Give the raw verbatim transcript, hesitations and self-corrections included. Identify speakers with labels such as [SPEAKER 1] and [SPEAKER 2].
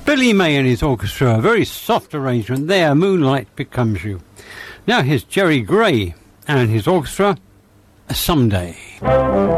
[SPEAKER 1] Billy May and his orchestra, a very soft arrangement there, Moonlight Becomes You. Now here's Jerry Gray and his orchestra, Someday.